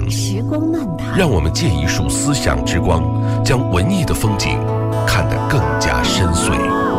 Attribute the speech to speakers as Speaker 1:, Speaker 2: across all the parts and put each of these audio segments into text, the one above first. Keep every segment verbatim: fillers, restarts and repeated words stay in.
Speaker 1: 时光漫谈，
Speaker 2: 让我们借一束思想之光，将文艺的风景看得更加深邃。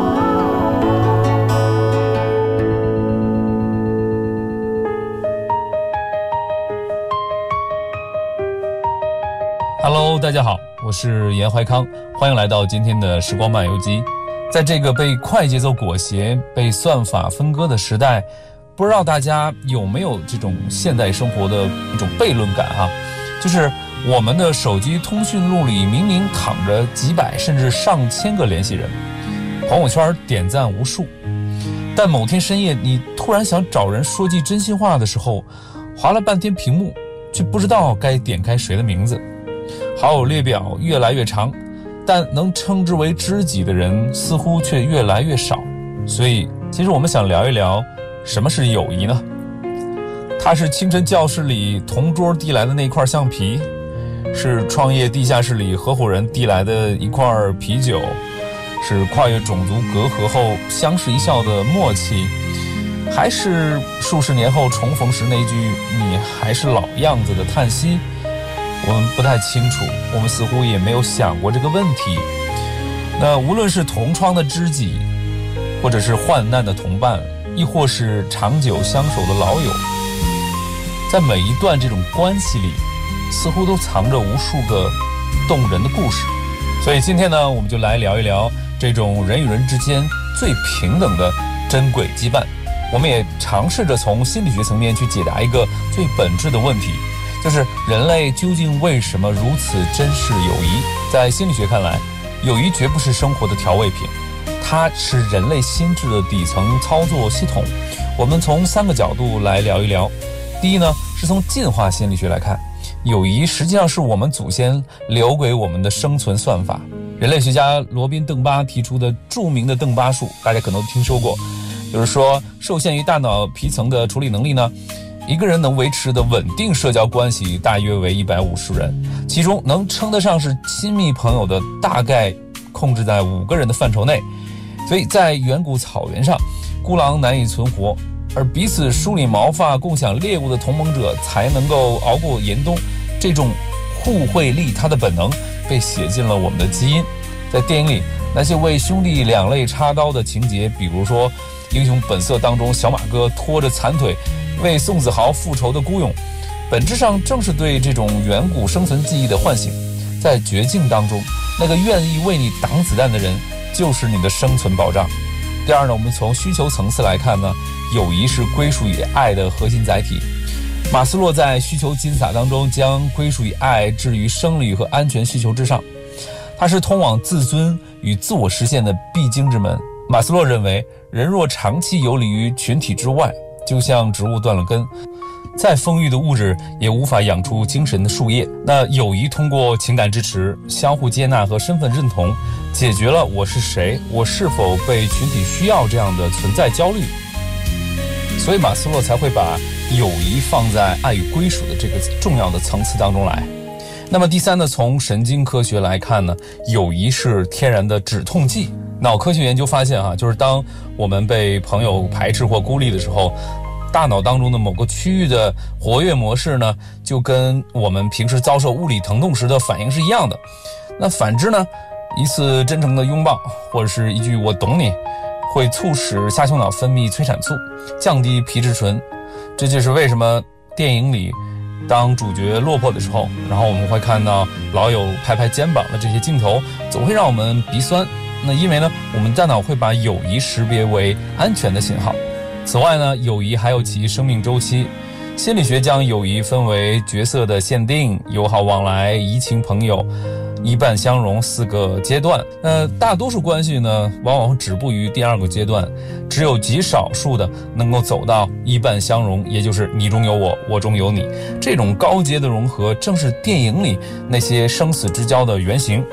Speaker 3: Hello， 大家好，我是严怀康，欢迎来到今天的时光漫游记。在这个被快节奏裹挟、被算法分割的时代，不知道大家有没有这种现代生活的一种悖论感哈？就是我们的手机通讯录里明明躺着几百甚至上千个联系人，朋友圈点赞无数，但某天深夜你突然想找人说句真心话的时候，划了半天屏幕，却不知道该点开谁的名字。好友列表越来越长，但能称之为知己的人似乎却越来越少。所以其实我们想聊一聊什么是友谊呢？它是清晨教室里同桌递来的那块橡皮，是创业地下室里合伙人递来的一块啤酒，是跨越种族隔阂后相视一笑的默契，还是数十年后重逢时那句你还是老样子的叹息？我们不太清楚，我们似乎也没有想过这个问题。那无论是同窗的知己，或者是患难的同伴，亦或是长久相守的老友，在每一段这种关系里，似乎都藏着无数个动人的故事。所以今天呢，我们就来聊一聊这种人与人之间最平等的珍贵羁绊。我们也尝试着从心理学层面去解答一个最本质的问题，就是人类究竟为什么如此珍视友谊？在心理学看来，友谊绝不是生活的调味品，它是人类心智的底层操作系统。我们从三个角度来聊一聊。第一呢，是从进化心理学来看，友谊实际上是我们祖先留给我们的生存算法。人类学家罗宾·邓巴提出的著名的邓巴数，大家可能都听说过，就是说受限于大脑皮层的处理能力呢，一个人能维持的稳定社交关系大约为一百五十人，其中能称得上是亲密朋友的大概控制在五个人的范畴内。所以在远古草原上，孤狼难以存活，而彼此梳理毛发共享猎物的同盟者才能够熬过严冬。这种互惠利他的本能被写进了我们的基因。在电影里，那些为兄弟两肋插刀的情节，比如说英雄本色当中小马哥拖着残腿为宋子豪复仇的孤勇，本质上正是对这种远古生存记忆的唤醒。在绝境当中，那个愿意为你挡子弹的人就是你的生存保障。第二呢，我们从需求层次来看呢，友谊是归属于爱的核心载体。马斯洛在需求金字塔当中将归属于爱置于生理和安全需求之上，它是通往自尊与自我实现的必经之门。马斯洛认为，人若长期游离于群体之外，就像植物断了根，再丰裕的物质也无法养出精神的树叶。那友谊通过情感支持、相互接纳和身份认同，解决了我是谁，我是否被群体需要这样的存在焦虑。所以马斯洛才会把友谊放在爱与归属的这个重要的层次当中来。那么第三呢，从神经科学来看呢，友谊是天然的止痛剂。脑科学研究发现哈、啊，就是当我们被朋友排斥或孤立的时候，大脑当中的某个区域的活跃模式呢，就跟我们平时遭受物理疼痛时的反应是一样的。那反之呢，一次真诚的拥抱或者是一句我懂你，会促使下丘脑分泌催产素，降低皮质醇。这就是为什么电影里当主角落魄的时候，然后我们会看到老友拍拍肩膀的这些镜头，总会让我们鼻酸。那因为呢，我们大脑会把友谊识别为安全的信号。此外呢，友谊还有其生命周期。心理学将友谊分为角色的限定、友好往来、移情朋友、一伴相容四个阶段。那大多数关系呢，往往止步于第二个阶段，只有极少数的能够走到一伴相容，也就是你中有我，我中有你。这种高阶的融合，正是电影里那些生死之交的原型。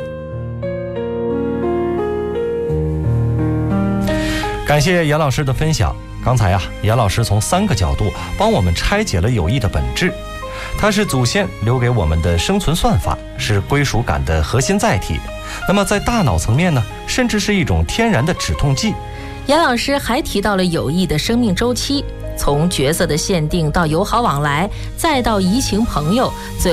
Speaker 4: 感谢严老师的分享。刚才啊，严老师从三个角度帮我们拆解了友谊的本质。它是祖先留给我们的生存算法，是归属感的核心载体。那么在大脑层面呢，甚至是一种天然的止痛剂。
Speaker 1: 严老师还提到了友谊的生命周期，从角色的限定到友好往来，再到移情朋友，最